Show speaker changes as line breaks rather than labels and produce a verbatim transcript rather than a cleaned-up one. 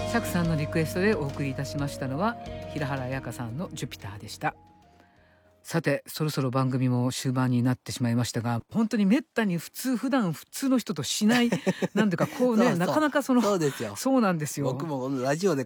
釈さんのリクエストでお送りいたしましたのは平原綾香さんのジュピターでした。さてそろそろ番組も終盤になってしまいましたが、本当にめったに普通普段普通の人としないなんていうかこうね、
そうそう
なかなかその
そうですよ。
そうなんですよ。
僕もこのラジオで